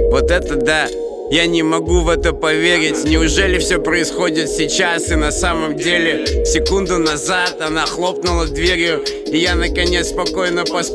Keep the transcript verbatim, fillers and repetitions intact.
Вот это да, я не могу в это поверить. Неужели все происходит сейчас? И на самом деле секунду назад она хлопнула дверью, и я наконец спокойно поспал.